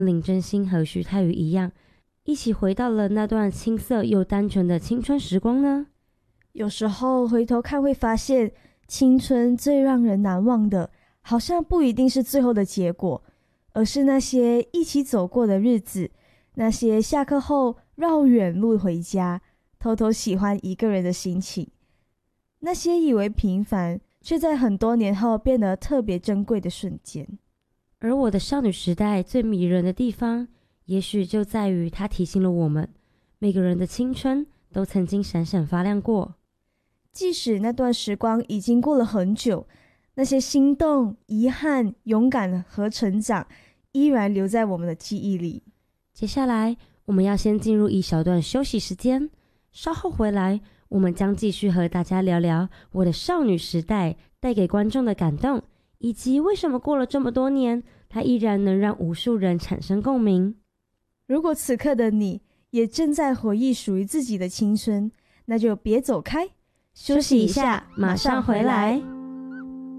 林真心和徐太宇一样，一起回到了那段青涩又单纯的青春时光呢？ 有时候回头看会发现，青春最让人难忘的，好像不一定是最后的结果，而是那些一起走过的日子，那些下课后绕远路回家，偷偷喜欢一个人的心情，那些以为平凡，却在很多年后变得特别珍贵的瞬间。 而我的少女时代最迷人的地方，也许就在于它提醒了我们，每个人的青春都曾经闪闪发亮过。 即使那段时光已经过了很久，那些心动、遗憾、勇敢和成长，依然留在我们的记忆里。 接下来，我们要先进入一小段休息时间，稍后回来，我们将继续和大家聊聊我的少女时代带给观众的感动，以及为什么过了这么多年，它依然能让无数人产生共鸣。 如果此刻的你也正在回忆属于自己的青春，那就别走开， 休息一下，马上回来。